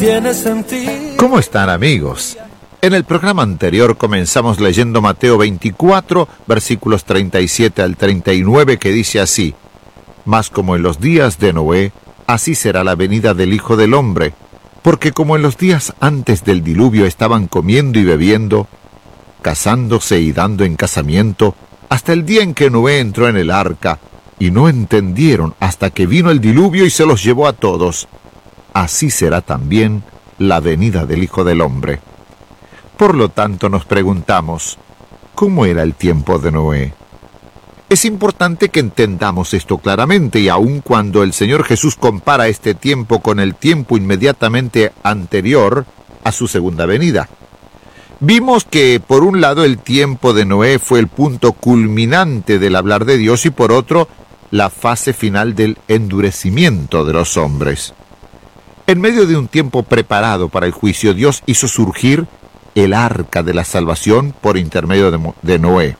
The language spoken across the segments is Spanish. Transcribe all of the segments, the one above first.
Tiene sentido. ¿Cómo están, amigos? En el programa anterior comenzamos leyendo Mateo 24, versículos 37 al 39, que dice así: Mas como en los días de Noé, así será la venida del Hijo del Hombre, porque como en los días antes del diluvio estaban comiendo y bebiendo, casándose y dando en casamiento, hasta el día en que Noé entró en el arca, y no entendieron hasta que vino el diluvio y se los llevó a todos, así será también la venida del Hijo del Hombre. Por lo tanto, nos preguntamos, ¿cómo era el tiempo de Noé? Es importante que entendamos esto claramente, y aun cuando el Señor Jesús compara este tiempo con el tiempo inmediatamente anterior a su segunda venida. Vimos que, por un lado, el tiempo de Noé fue el punto culminante del hablar de Dios, y por otro, la fase final del endurecimiento de los hombres. En medio de un tiempo preparado para el juicio, Dios hizo surgir el arca de la salvación por intermedio de Noé.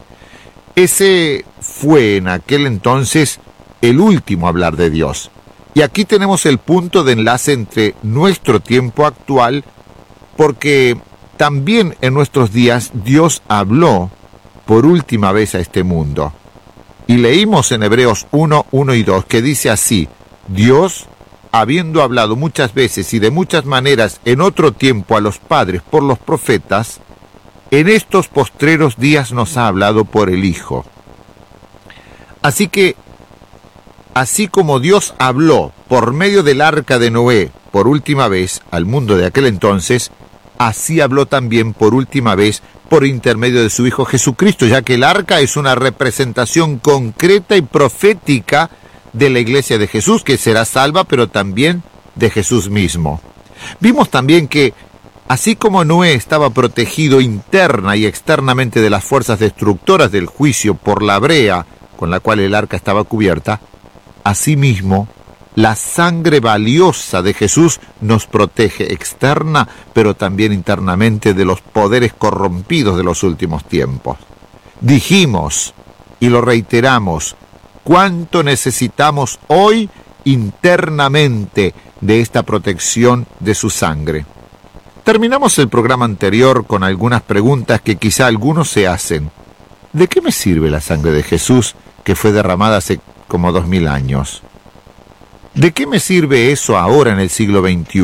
Ese fue en aquel entonces el último hablar de Dios. Y aquí tenemos el punto de enlace entre nuestro tiempo actual, porque también en nuestros días Dios habló por última vez a este mundo. Y leímos en Hebreos 1, 1 y 2 que dice así: Dios, habiendo hablado muchas veces y de muchas maneras en otro tiempo a los padres por los profetas, en estos postreros días nos ha hablado por el Hijo. Así que, así como Dios habló por medio del arca de Noé por última vez al mundo de aquel entonces, así habló también por última vez por intermedio de su Hijo Jesucristo, ya que el arca es una representación concreta y profética de la iglesia de Jesús, que será salva, pero también de Jesús mismo. Vimos también que, así como Noé estaba protegido interna y externamente de las fuerzas destructoras del juicio por la brea con la cual el arca estaba cubierta, asimismo, la sangre valiosa de Jesús nos protege externa, pero también internamente de los poderes corrompidos de los últimos tiempos. Dijimos, y lo reiteramos, cuánto necesitamos hoy internamente de esta protección de su sangre. Terminamos el programa anterior con algunas preguntas que quizá algunos se hacen. ¿De qué me sirve la sangre de Jesús que fue derramada hace como 2000 años? ¿De qué me sirve eso ahora en el siglo XXI?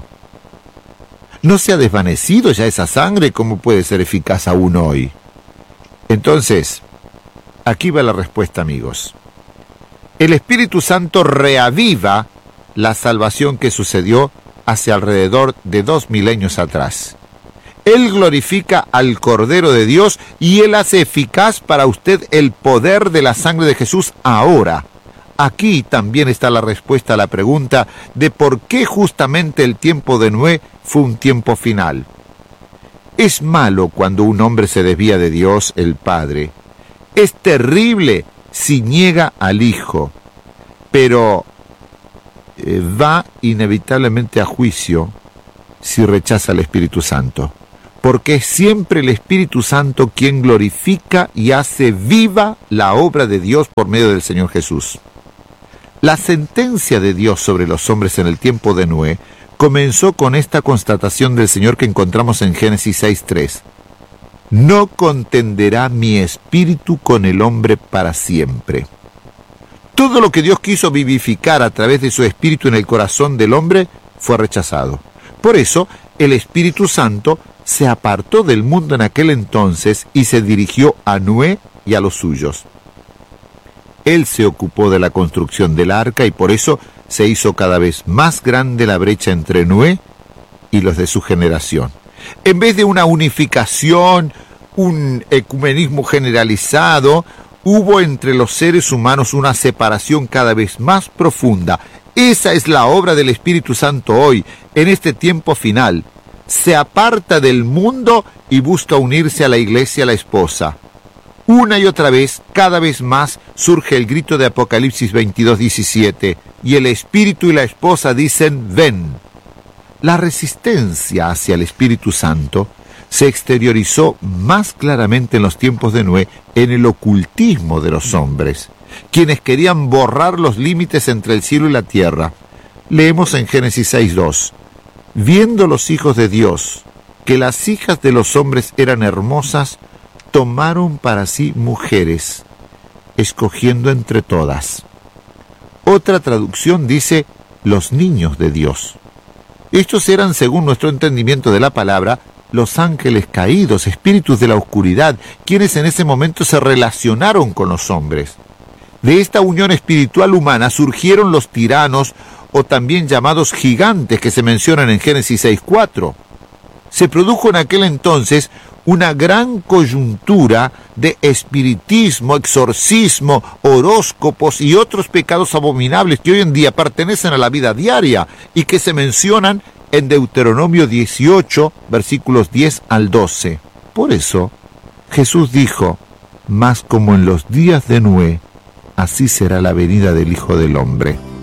¿No se ha desvanecido ya esa sangre? ¿Cómo puede ser eficaz aún hoy? Entonces, aquí va la respuesta, amigos. El Espíritu Santo reaviva la salvación que sucedió hace alrededor de 2 milenios atrás. Él glorifica al Cordero de Dios y Él hace eficaz para usted el poder de la sangre de Jesús ahora. Aquí también está la respuesta a la pregunta de por qué justamente el tiempo de Noé fue un tiempo final. Es malo cuando un hombre se desvía de Dios, el Padre. Es terrible si niega al Hijo, pero va inevitablemente a juicio si rechaza al Espíritu Santo, porque es siempre el Espíritu Santo quien glorifica y hace viva la obra de Dios por medio del Señor Jesús. La sentencia de Dios sobre los hombres en el tiempo de Noé comenzó con esta constatación del Señor que encontramos en Génesis 6:3. No contenderá mi espíritu con el hombre para siempre. Todo lo que Dios quiso vivificar a través de su espíritu en el corazón del hombre fue rechazado. Por eso, el Espíritu Santo se apartó del mundo en aquel entonces y se dirigió a Noé y a los suyos. Él se ocupó de la construcción del arca y por eso se hizo cada vez más grande la brecha entre Noé y los de su generación. En vez de una unificación, un ecumenismo generalizado, hubo entre los seres humanos una separación cada vez más profunda. Esa es la obra del Espíritu Santo hoy, en este tiempo final. Se aparta del mundo y busca unirse a la iglesia, la esposa. Una y otra vez, cada vez más, surge el grito de Apocalipsis 22:17, y el Espíritu y la esposa dicen, ven. La resistencia hacia el Espíritu Santo se exteriorizó más claramente en los tiempos de Noé en el ocultismo de los hombres, quienes querían borrar los límites entre el cielo y la tierra. Leemos en Génesis 6:2, Viendo los hijos de Dios que las hijas de los hombres eran hermosas, tomaron para sí mujeres, escogiendo entre todas. Otra traducción dice, los niños de Dios. Estos eran, según nuestro entendimiento de la palabra, los ángeles caídos, espíritus de la oscuridad, quienes en ese momento se relacionaron con los hombres. De esta unión espiritual humana surgieron los tiranos, o también llamados gigantes, que se mencionan en Génesis 6:4. Se produjo en aquel entonces una gran coyuntura de espiritismo, exorcismo, horóscopos y otros pecados abominables que hoy en día pertenecen a la vida diaria y que se mencionan en Deuteronomio 18, versículos 10 al 12. Por eso, Jesús dijo, mas como en los días de Noé, así será la venida del Hijo del Hombre.